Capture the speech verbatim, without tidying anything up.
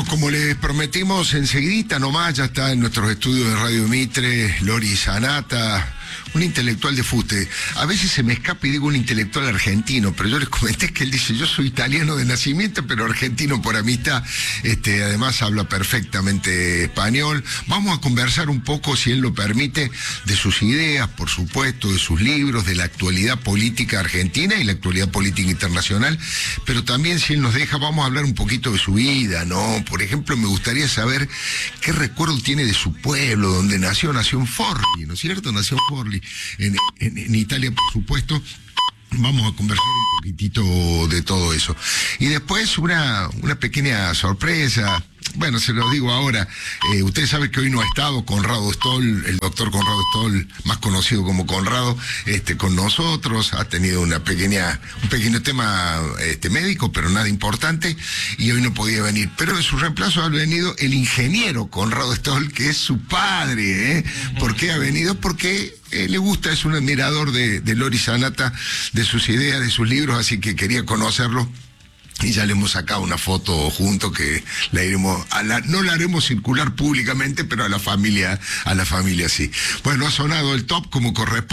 Como les prometimos, enseguidita nomás ya está en nuestros estudios de Radio Mitre, Lori Sanata, un intelectual de fuste. A veces se me escapa y digo un intelectual argentino, pero yo les comenté que él dice, yo soy italiano de nacimiento, pero argentino por amistad. Este, además habla perfectamente español. Vamos a conversar un poco, si él lo permite, de sus ideas, por supuesto, de sus libros, de la actualidad política argentina y la actualidad política internacional, pero también, si él nos deja, vamos a hablar un poquito de su vida, ¿no? Por ejemplo, me gustaría saber qué recuerdo tiene de su pueblo, donde nació, nació en Forlì, ¿no es cierto? Nació en Forlì, en, en, en Italia, por supuesto. Vamos a conversar un poquitito de todo eso. Y después una, una pequeña sorpresa. Bueno, se lo digo ahora, eh, usted sabe que hoy no ha estado Conrado Stoll, el doctor Conrado Stoll, más conocido como Conrado, este, con nosotros, ha tenido una pequeña, un pequeño tema este, médico, pero nada importante, y hoy no podía venir. Pero en su reemplazo ha venido el ingeniero Conrado Stoll, que es su padre, ¿eh? ¿Por qué ha venido? Porque eh, le gusta, es un admirador de, de Lori Sanata, de sus ideas, de sus libros, así que quería conocerlo. Y ya le hemos sacado una foto junto que la iremos, a la, no la haremos circular públicamente, pero a la familia, a la familia sí. Bueno, ha sonado el top como corresponde.